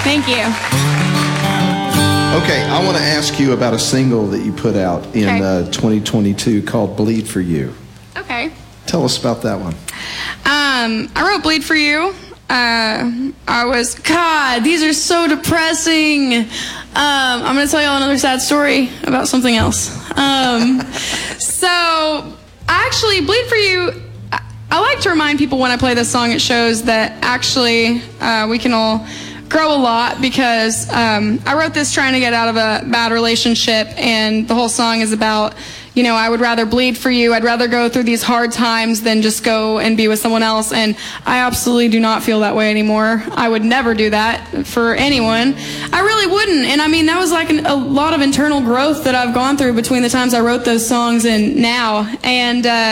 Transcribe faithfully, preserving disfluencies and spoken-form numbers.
Thank you. Okay, I want to ask you about a single that you put out in Okay. uh, twenty twenty-two called Bleed For You. Okay. Tell us about that one. Um, I wrote Bleed For You. Uh, I was, God, these are so depressing. Um, I'm going to tell y'all another sad story about something else. Um, so, actually, Bleed For You, I, I like to remind people when I play this song at shows that actually uh, we can all grow a lot, because um, I wrote this trying to get out of a bad relationship, and the whole song is about, you know, I would rather bleed for you. I'd rather go through these hard times than just go and be with someone else. And I absolutely do not feel that way anymore. I would never do that for anyone. I really wouldn't. And I mean, that was like an, a lot of internal growth that I've gone through between the times I wrote those songs and now. And, uh,